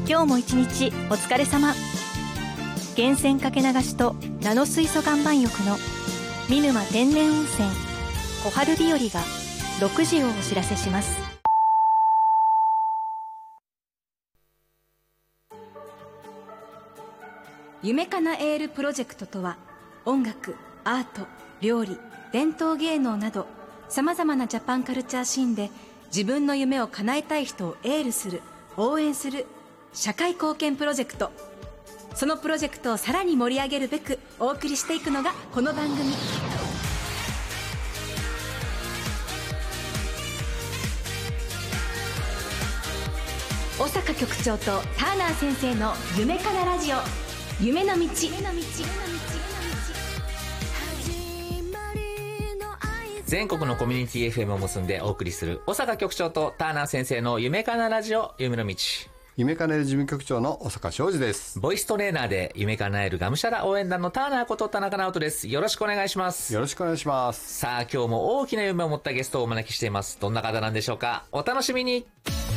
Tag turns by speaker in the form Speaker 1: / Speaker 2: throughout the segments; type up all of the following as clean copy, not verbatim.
Speaker 1: 今日も一日お疲れ様。源泉かけ流しとナノ水素岩盤浴の見沼天然温泉小春日和が6時をお知らせします。
Speaker 2: 夢かなエールプロジェクトとは、音楽、アート、料理、伝統芸能などさまざまなジャパンカルチャーシーンで自分の夢を叶えたい人をエールする、応援する社会貢献プロジェクト。そのプロジェクトをさらに盛り上げるべくお送りしていくのがこの番組。小坂局長とターナー先生の夢かなラジオ、夢の道。
Speaker 3: 全国のコミュニティ FM を結んでお送りする小坂局長とターナー先生の夢かなラジオ、夢の道。
Speaker 4: 夢かなえる事務局長の小坂昌司です。
Speaker 3: ボイストレーナーで夢かなえるがむしゃら応援団のターナーこと田中直人です。よろしくお願いします。
Speaker 4: よろしくお願いします。
Speaker 3: さあ、今日も大きな夢を持ったゲストをお招きしています。どんな方なんでしょうか。お楽しみに。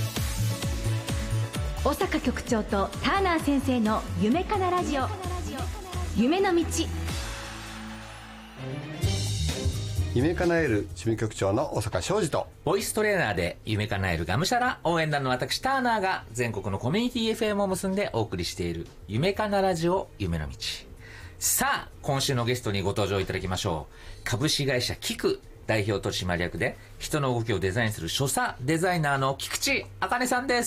Speaker 2: 小坂局長とターナー先生の夢かなラジオ、夢の道。
Speaker 4: 夢かなえる事務局長の小坂昌司と、
Speaker 3: ボイストレーナーで夢かなえるがむしゃら応援団の私ターナーが全国のコミュニティ FM を結んでお送りしている夢かなラジオ、夢の道。さあ、今週のゲストにご登場いただきましょう。株式会社キク代表取締役で人の動きをデザインする所作デザイナーの菊池茜さんです。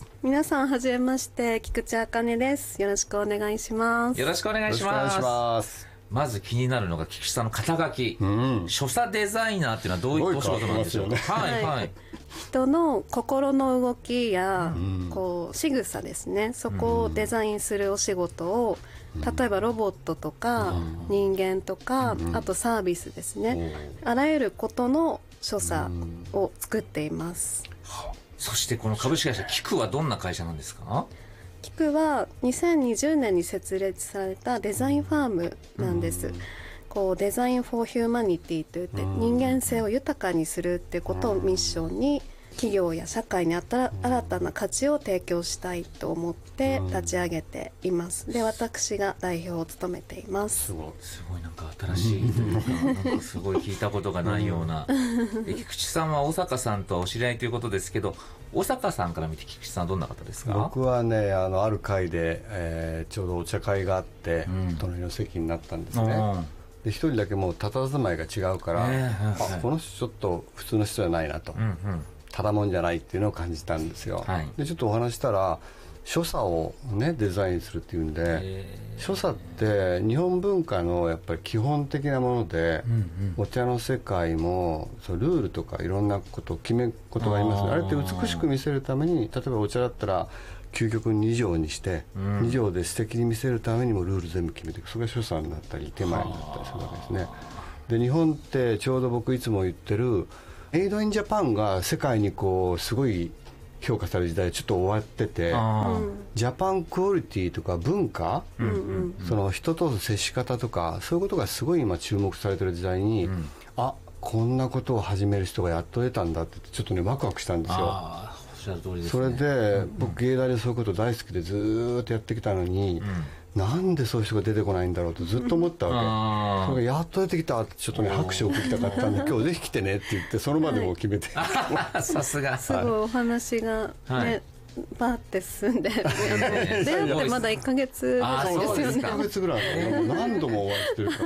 Speaker 5: 皆さんはじめまして、菊池茜です。よろしくお願いします。
Speaker 3: よろしくお願いします。まず気になるのが菊池さんの肩書き、所作デザイナーっていうのはどういうお仕事なんでしょうか。はい、
Speaker 5: 人の心の動きや、こう仕草ですね、そこをデザインするお仕事を、例えばロボットとか、人間とか、あとサービスですね、あらゆることの所作を作っています。
Speaker 3: そしてこの株式会社キクはどんな会社なんですか。
Speaker 5: キクは2020年に設立されたデザインファームなんです。こうデザインフォーヒューマニティといって、人間性を豊かにするっていうことをミッションに、企業や社会に新たな価値を提供したいと思って立ち上げています。で、私が代表を務めています。
Speaker 3: すごいなんか新しいというか、なんかすごい聞いたことがないような。菊池さんは小坂さんとはお知り合いということですけど、小坂さんから見て菊池さんはどんな方ですか。
Speaker 4: 僕はね、ある会で、ちょうどお茶会があって、隣の席になったんですね。で、一人だけもう佇まいが違うから、この人ちょっと普通の人じゃないなと、ただもんじゃないっていうのを感じたんですよ。で、ちょっとお話したら、所作をねデザインするっていうんで、所作って日本文化のやっぱり基本的なもので、お茶の世界もそうルールとかいろんなこと決め事がありますね。あれって美しく見せるために、例えばお茶だったら究極に2錠にして、2錠で素敵に見せるためにもルール全部決めていく。それが所作になったり手前になったりするわけですね。で、日本ってちょうど僕いつも言ってるメイドインジャパンが世界にこうすごい評価される時代ちょっと終わってて、ジャパンクオリティとか文化、その人との接し方とかそういうことがすごい今注目されてる時代に、あ、こんなことを始める人がやっと出たんだってちょっとねワクワクしたんですよ。それで僕芸大でそういうこと大好きでずーっとやってきたのに、なんでそういう人が出てこないんだろうとずっと思ったわけ。それがやっと出てきたってちょっとね拍手を送りたかったんで、今日ぜひ来てねって言ってその場でもう決めて、
Speaker 3: さすが
Speaker 5: すごいお話がね、バーって進んで、出会ってまだ1ヶ月ぐらいですよね。
Speaker 4: 1ヶ月ぐらい何度もお会いしてるから、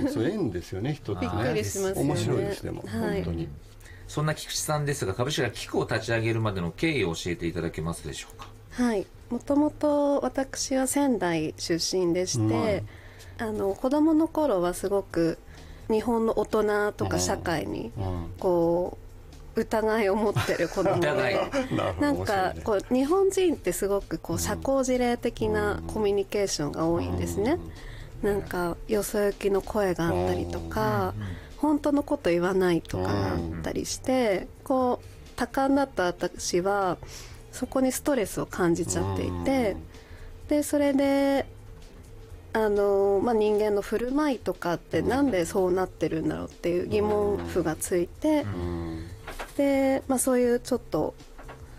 Speaker 4: そう縁ですよね、人ってね。
Speaker 5: びっくりしますよね。
Speaker 4: 面白いです。でも本当に
Speaker 3: そんな菊池さんですが、株式会社キクを立ち上げるまでの経緯を教えていただけますでしょうか。
Speaker 5: はい、もともと私は仙台出身でして、子供の頃はすごく日本の大人とか社会にこう疑いを持ってる子供で、なんかこう日本人ってすごくこう社交辞令的なコミュニケーションが多いんですね。なんかよそ行きの声があったりとか、本当のこと言わないとかあったりして、こう多感だった私はそこにストレスを感じちゃっていて、でそれで人間の振る舞いとかってなんでそうなってるんだろうっていう疑問符がついて、で、そういうちょっと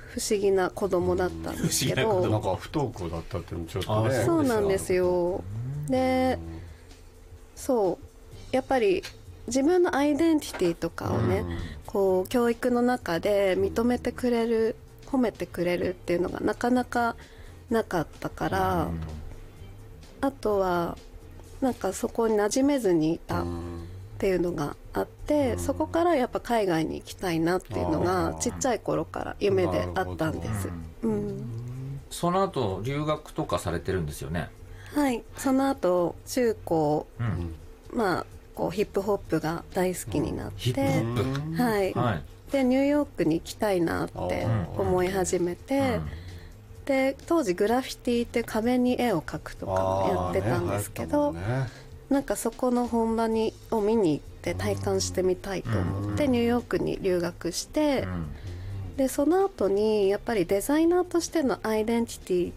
Speaker 5: 不思議な子供だったんですけど、
Speaker 4: なんか不登校だったっていうのちょっとね。
Speaker 5: そうなんですよ。でそうやっぱり自分のアイデンティティとかをね、こう教育の中で認めてくれる、褒めてくれるっていうのがなかなかなかったから、あとはなんかそこに馴染めずにいたっていうのがあって、そこからやっぱ海外に行きたいなっていうのがちっちゃい頃から夢であったんです。
Speaker 3: その後留学とかされてるんですよね。
Speaker 5: はい、その後中高、まあこうヒップホップが大好きになって、
Speaker 3: ヒップホップ、
Speaker 5: はい、でニューヨークに行きたいなって思い始めて、で当時グラフィティって壁に絵を描くとかやってたんですけど、なんかそこの本場を見に行って体感してみたいと思ってニューヨークに留学して、でその後にやっぱりデザイナーとしてのアイデンティティって、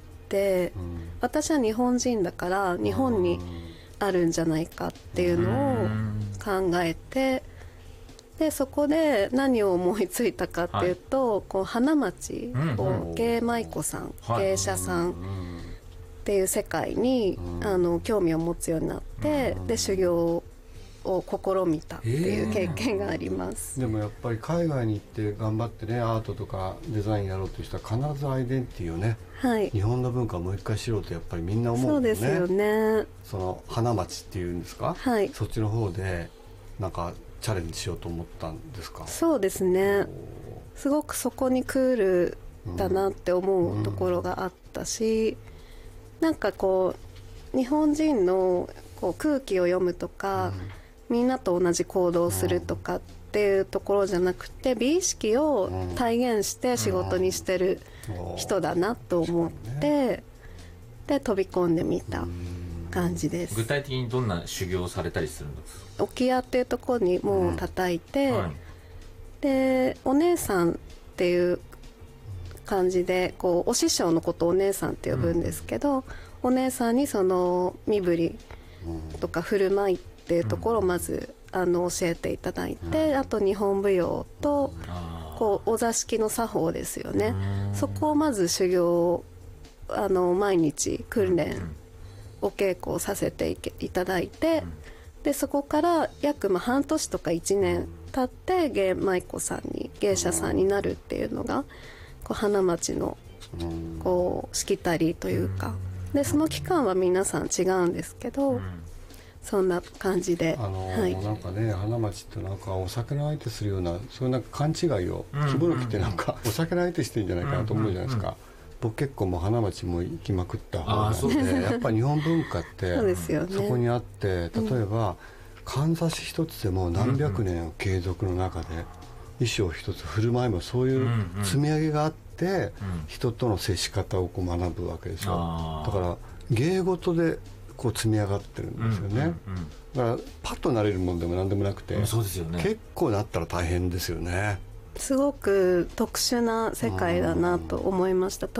Speaker 5: 私は日本人だから日本にあるんじゃないかっていうのを考えて、でそこで何を思いついたかっていうと、こう花街を芸舞妓さん、芸者さんっていう世界に興味を持つようになって、で修行を試みたっていう経験があります。
Speaker 4: でもやっぱり海外に行って頑張ってね、アートとかデザインやろうという人は必ずアイデンティティをね、日本の文化をもう一回知ろうとやっぱりみんな思うもんね。
Speaker 5: そうですよね。
Speaker 4: その花街っていうんですか、そっちの方でなんかチャレンジしようと思ったんですか？
Speaker 5: そうですね、すごくそこにクールだなって思うところがあったし、なんかこう日本人のこう空気を読むとか、みんなと同じ行動をするとかっていうところじゃなくて、美意識を体現して仕事にしてる人だなと思って、で飛び込んでみた感じです。
Speaker 3: 具体的にどんな修行をされたりするんですか？
Speaker 5: 置屋っていうところに門を叩いて、でお姉さんっていう感じでこうお師匠のことをお姉さんって呼ぶんですけど、お姉さんにその身振りとか振る舞いっていうところをまず教えていただいて、あと日本舞踊とこうお座敷の作法ですよね、そこをまず修行毎日訓練お稽古をさせていただいて、でそこから約半年とか1年経って芸舞妓さんに、芸者さんになるっていうのがこう花街のこうしきたりというかで、その期間は皆さん違うんですけど、そんな感じで、
Speaker 4: なんかね、花街ってなんかお酒の相手するような、そういうなんか勘違いを、着物着てなんかお酒の相手してるんじゃないかなと思うじゃないですか。僕結構もう花街も行きまくった方で、やっぱ日本文化ってそこにあって、例えばかんざし一つでも何百年を継続の中で衣装一つ、振る舞いもそういう積み上げがあって、人との接し方をこう学ぶわけですよ。だから芸事でこう積み上がってるんですよね。だからパッとなれるもんでも何でもなくて、結構なったら大変ですよね。
Speaker 5: すごく特殊な世界だなと思いました。